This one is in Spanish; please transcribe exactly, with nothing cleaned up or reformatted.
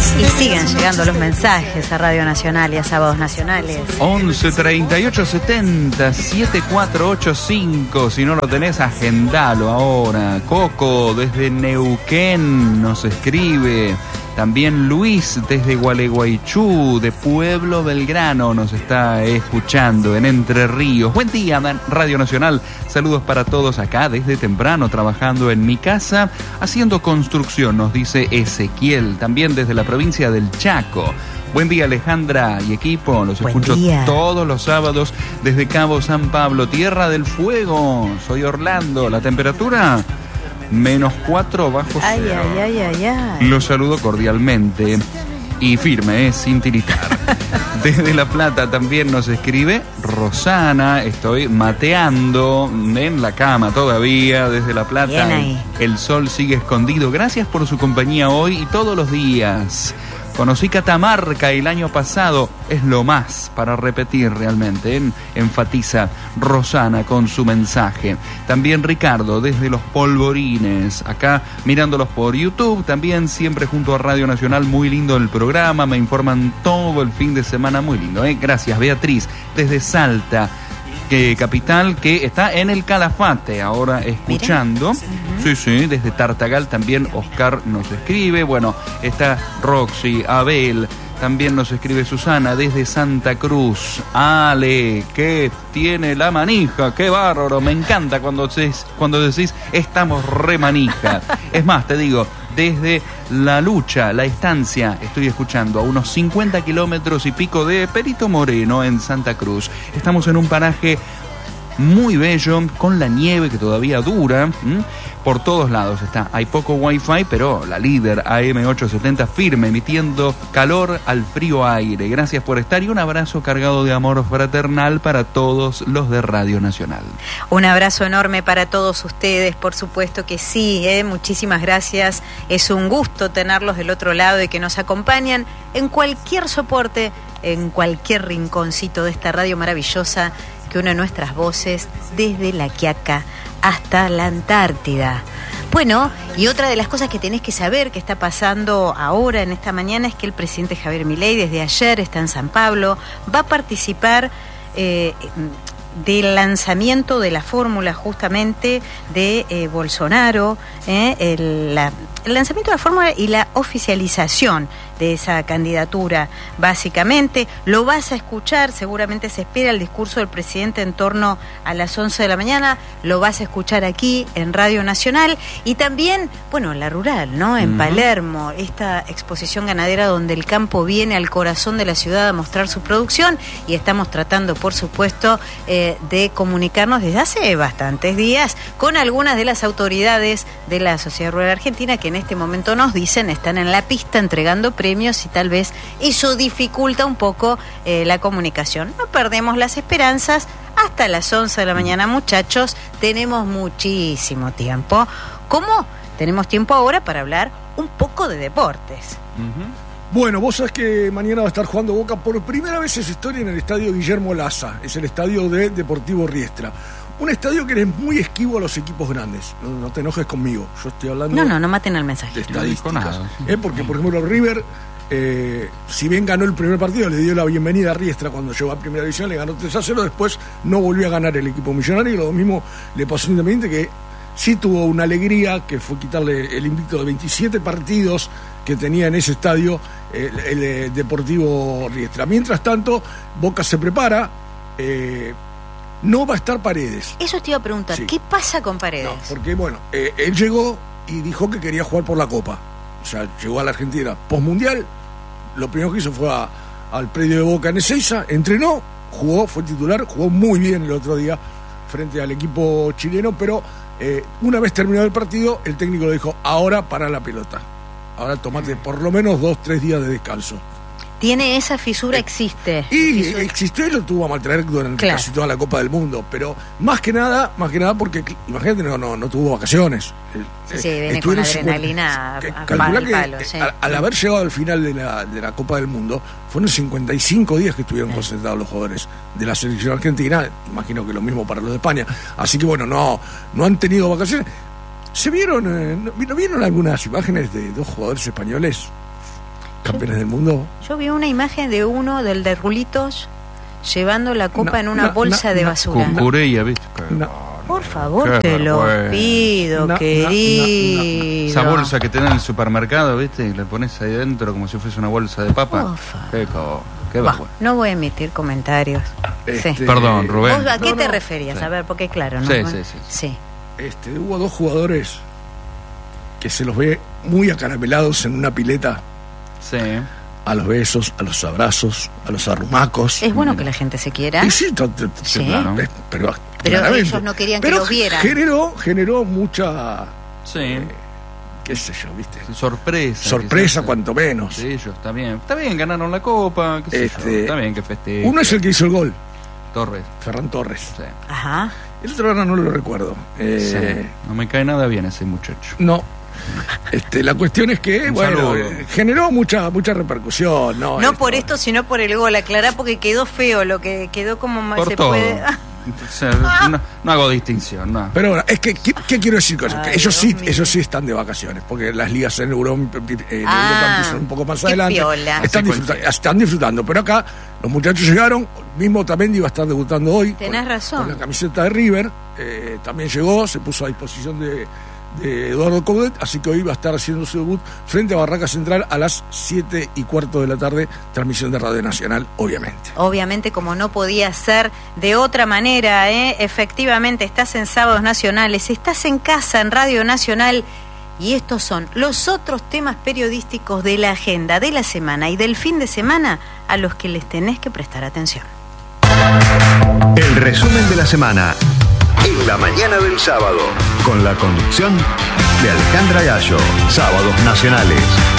Y siguen llegando los mensajes a Radio Nacional y a Sábados Nacionales. once treinta y ocho setenta setenta y cuatro ochenta y cinco. Si no lo tenés, agendalo ahora. Coco desde Neuquén nos escribe. También Luis desde Gualeguaychú, de Pueblo Belgrano, nos está escuchando en Entre Ríos. Buen día, Radio Nacional. Saludos para todos acá desde temprano, trabajando en mi casa, haciendo construcción, nos dice Ezequiel. También desde la provincia del Chaco. Buen día, Alejandra y equipo. Los Buen escucho día. Todos los sábados desde Cabo San Pablo, Tierra del Fuego. Soy Orlando. La temperatura, menos cuatro bajo cero. Ay, ay, ay, ay, ay. Los saludo cordialmente y firme, eh, sin tiritar. Desde La Plata también nos escribe Rosana. Estoy mateando en la cama todavía. Desde La Plata. Bien ahí. El sol sigue escondido. Gracias por su compañía hoy y todos los días. Conocí Catamarca el año pasado, es lo más para repetir realmente, ¿eh? Enfatiza Rosana con su mensaje. También Ricardo desde Los Polvorines, acá mirándolos por YouTube, también siempre junto a Radio Nacional, muy lindo el programa, me informan todo el fin de semana, muy lindo, ¿eh? Gracias. Beatriz desde Salta, que capital, que está en el Calafate ahora escuchando. Uh-huh. Sí, sí, desde Tartagal también Oscar nos escribe. Bueno, está Roxy, Abel, también nos escribe Susana desde Santa Cruz. Ale, que tiene la manija, qué bárbaro, me encanta cuando decís, cuando decís estamos re manija. Es más, te digo, desde La Lucha, La Estancia, estoy escuchando a unos cincuenta kilómetros y pico de Perito Moreno en Santa Cruz. Estamos en un paraje muy bello, con la nieve que todavía dura, ¿m? Por todos lados está. Hay poco wifi, pero la líder A M ochocientos setenta firme, emitiendo calor al frío aire. Gracias por estar y un abrazo cargado de amor fraternal para todos los de Radio Nacional. Un abrazo enorme para todos ustedes, por supuesto que sí, ¿eh? Muchísimas gracias. Es un gusto tenerlos del otro lado y que nos acompañan en cualquier soporte, en cualquier rinconcito de esta radio maravillosa que une nuestras voces desde La Quiaca hasta la Antártida. Bueno, y otra de las cosas que tenés que saber que está pasando ahora en esta mañana es que el presidente Javier Milei desde ayer está en San Pablo, va a participar eh, del lanzamiento de la fórmula justamente de eh, Bolsonaro, eh, el, la, el lanzamiento de la fórmula y la oficialización de esa candidatura. Básicamente lo vas a escuchar, seguramente se espera el discurso del presidente en torno a las once de la mañana, lo vas a escuchar aquí en Radio Nacional y también, bueno, en la rural, ¿no? En uh-huh. Palermo, esta exposición ganadera donde el campo viene al corazón de la ciudad a mostrar su producción y estamos tratando, por supuesto, eh, de comunicarnos desde hace bastantes días con algunas de las autoridades de la Sociedad Rural Argentina que en este momento nos dicen están en la pista entregando premios y tal vez eso dificulta un poco eh, la comunicación. No perdemos las esperanzas. Hasta las once de la mañana, muchachos, tenemos muchísimo tiempo. ¿Cómo? Tenemos tiempo ahora para hablar un poco de deportes. Uh-huh. Bueno, vos sabés que mañana va a estar jugando Boca por primera vez en su historia en el estadio Guillermo Laza. Es el estadio de Deportivo Riestra. Un estadio que es muy esquivo a los equipos grandes. No, no te enojes conmigo. Yo estoy hablando. No, no, no maten al mensaje. De estadísticas. No nada, sí. ¿Eh? Porque, por ejemplo, River, eh, si bien ganó el primer partido, le dio la bienvenida a Riestra cuando llegó a Primera División, le ganó tres a cero. Después no volvió a ganar el equipo millonario. Y lo mismo le pasó a Independiente, que sí tuvo una alegría, que fue quitarle el invicto de veintisiete partidos que tenía en ese estadio el, el, el Deportivo Riestra. Mientras tanto, Boca se prepara. Eh, No va a estar Paredes. Eso te iba a preguntar, sí. ¿Qué pasa con Paredes? No, porque bueno, eh, él llegó y dijo que quería jugar por la Copa. O sea, llegó a la Argentina postmundial. Lo primero que hizo fue a, al predio de Boca en Ezeiza, entrenó, jugó, fue titular, jugó muy bien el otro día frente al equipo chileno, pero eh, una vez terminado el partido, el técnico le dijo, ahora para la pelota. Ahora tomate por lo menos dos, tres días de descanso. Tiene esa fisura, existe. Y fisura. existió y lo tuvo a maltraer durante claro. casi toda la Copa del Mundo, pero más que nada, más que nada porque, imagínate, no, no, no tuvo vacaciones. Sí, sí, viene con adrenalina cincuenta, a, calculá a que palo, sí. al, al haber llegado al final de la, de la Copa del Mundo, fueron cincuenta y cinco días que estuvieron sí. concentrados los jugadores de la selección argentina, imagino que lo mismo para los de España. Así que bueno, no, no han tenido vacaciones. ¿Se vieron, eh, no, vieron algunas imágenes de dos jugadores españoles? campeones del mundo. Yo vi una imagen de uno, del de Rulitos, llevando la copa No, en una no, bolsa no, de no. basura. Cucurella, ¿viste? No. Por favor, Qué te lo vergüenza. pido, No, no, querido. Esa bolsa que tenés en el supermercado, ¿viste? Y la pones ahí dentro como si fuese una bolsa de papa. Por favor. Qué, co- qué Bah, vergüenza. no voy a emitir comentarios. Este, Sí. Perdón, Rubén. ¿Vos a qué No, te no. referías? Sí. A ver, porque claro, ¿no? Sí, sí, sí. Sí. Este, hubo dos jugadores que se los ve muy acaramelados en una pileta, Sí. a los besos, a los abrazos, a los arrumacos. Es bueno que la gente se quiera. Y sí, to- to- to- Sí. claro, eh, pero, Pero claramente. ellos no querían que Pero los vieran. Generó, generó mucha, Sí. qué sé yo, ¿viste? Sorpresa. Sorpresa, quizás. cuanto menos. Sí, ellos, está bien. Está bien, ganaron la copa, qué sé Este, yo. Está bien que festejen. Uno es el que hizo el gol, Torres. Ferran Torres. Sí. Ajá. El otro ahora no lo recuerdo. Eh, Sí. No me cae nada bien ese muchacho. No. Este, la cuestión es que, Un bueno, saludo. eh, generó mucha mucha repercusión. No, No por esto, sino por el gol. Aclará porque quedó feo lo que quedó como más Por se todo. puede. O sea, no, no hago distinción, no. Pero ahora, es que, ¿qué, qué quiero decir con eso? Ay, Que ellos Dios sí, mío. ellos sí están de vacaciones, porque las ligas en Europa, en Ah, Europa empiezan un poco más qué adelante. piola. Están, Así disfruta- cualquiera. están disfrutando, pero acá los muchachos llegaron, mismo Tamendi iba a estar debutando hoy. Tenés con, razón. Con la camiseta de River, eh, también llegó, se puso a disposición de, de Eduardo Coudet, así que hoy va a estar haciendo su debut frente a Barraca Central a las siete y cuarto de la tarde, transmisión de Radio Nacional, obviamente. Obviamente, como no podía ser de otra manera, ¿eh? Efectivamente, estás en Sábados Nacionales, estás en casa en Radio Nacional, y estos son los otros temas periodísticos de la agenda de la semana y del fin de semana a los que les tenés que prestar atención. El resumen de la semana en la mañana del sábado, con la conducción de Alejandra Gallo. Sábados Nacionales.